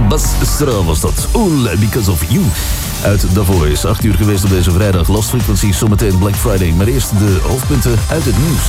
Bas Stra was dat. All Because of You. Uit The Voice. 8 uur geweest op deze vrijdag. Lost Frequency, zometeen Black Friday. Maar eerst de hoofdpunten uit het nieuws.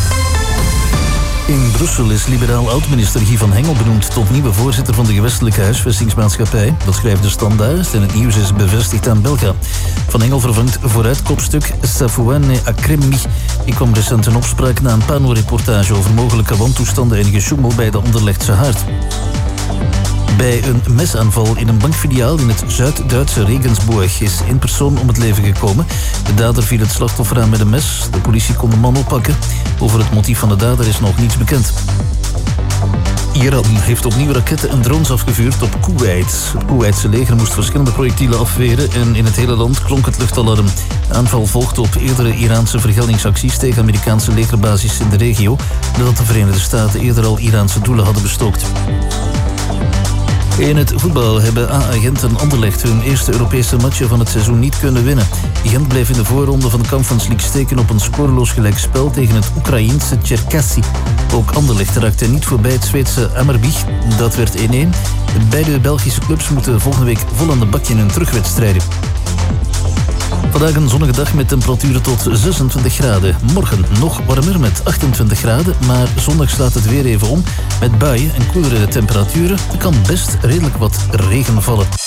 In Brussel is liberaal oud-minister Guy van Hengel benoemd tot nieuwe voorzitter van de gewestelijke huisvestingsmaatschappij. Dat schrijft de Standaard en het nieuws is bevestigd aan Belga. Van Hengel vervangt vooruitkopstuk Safouane Akremmi. Die kwam recent in opspraak na een Pano-reportage over mogelijke wantoestanden en gesjoemel bij de Anderlechtse Haard. Bij een mesaanval in een bankfiliaal in het Zuid-Duitse Regensburg is 1 persoon om het leven gekomen. De dader viel het slachtoffer aan met een mes. De politie kon de man oppakken. Over het motief van de dader is nog niets bekend. Iran heeft opnieuw raketten en drones afgevuurd op Koeweit. Het Koeweitse leger moest verschillende projectielen afweren en in het hele land klonk het luchtalarm. De aanval volgt op eerdere Iraanse vergeldingsacties tegen Amerikaanse legerbasis in de regio, nadat de Verenigde Staten eerder al Iraanse doelen hadden bestookt. In het voetbal hebben AA Gent en Anderlecht hun eerste Europese matchen van het seizoen niet kunnen winnen. Gent bleef in de voorronde van de Conference League steken op een scoreloos gelijkspel tegen het Oekraïense Cherkasy. Ook Anderlecht raakte niet voorbij het Zweedse Hammarby. Dat werd 1-1. Beide Belgische clubs moeten volgende week vol aan de bak in hun terugwedstrijden. Vandaag een zonnige dag met temperaturen tot 26 graden. Morgen nog warmer met 28 graden, maar zondag slaat het weer even om met buien en koelere temperaturen. Er kan best redelijk wat regen vallen.